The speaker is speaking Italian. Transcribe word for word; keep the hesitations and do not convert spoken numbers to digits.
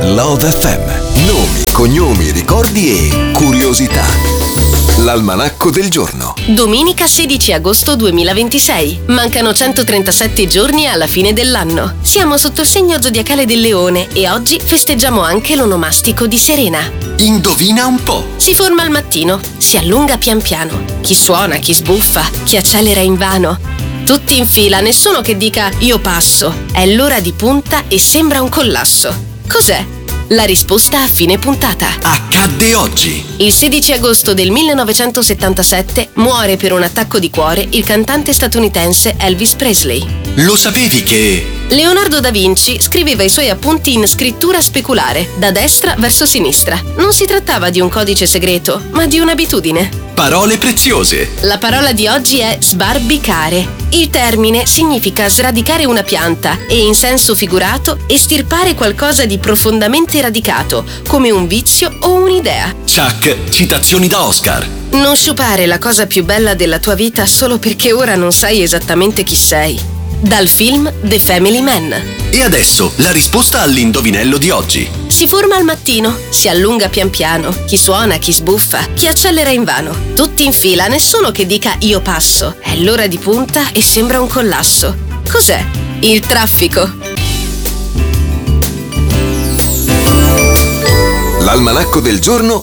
Love F M. Nomi, cognomi, ricordi e curiosità. L'almanacco del giorno. Domenica sedici agosto duemilaventisei. Mancano centotrentasette giorni alla fine dell'anno. Siamo sotto il segno zodiacale del Leone e oggi festeggiamo anche l'onomastico di Serena. Indovina un po'. Si forma al mattino, si allunga pian piano. Chi suona, chi sbuffa, chi accelera invano. Tutti in fila, nessuno che dica io passo. È l'ora di punta e sembra un collasso. Cos'è? La risposta a fine puntata. Accadde oggi. Il sedici agosto del millenovecentosettantasette muore per un attacco di cuore il cantante statunitense Elvis Presley. Lo sapevi che... Leonardo da Vinci scriveva i suoi appunti in scrittura speculare, da destra verso sinistra. Non si trattava di un codice segreto, ma di un'abitudine. Parole preziose. La parola di oggi è sbarbicare. Il termine significa sradicare una pianta e, in senso figurato, estirpare qualcosa di profondamente radicato, come un vizio o un'idea. Chuck, citazioni da Oscar. Non sciupare la cosa più bella della tua vita solo perché ora non sai esattamente chi sei. Dal film The Family Man. E adesso la risposta all'indovinello di oggi. Si forma al mattino, si allunga pian piano, chi suona, chi sbuffa, chi accelera invano. Tutti in fila, nessuno che dica io passo. È l'ora di punta e sembra un collasso. Cos'è? Il traffico. L'almanacco del giorno